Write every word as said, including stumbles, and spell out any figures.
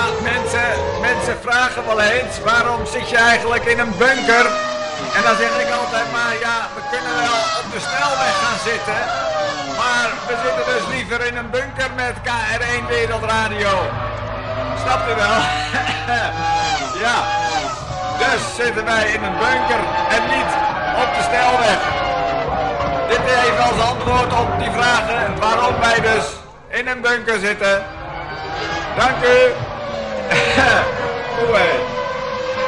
mensen, mensen vragen wel eens, waarom zit je eigenlijk in een bunker? En dan zeg ik altijd maar, ja, we kunnen wel op de snelweg gaan zitten, maar we zitten dus liever in een bunker met K R één Wereldradio. Snapt u wel? Ja, dus zitten wij in een bunker en niet op de snelweg. Dit even als antwoord op die vragen waarom wij dus in een bunker zitten. Dank u. Oei.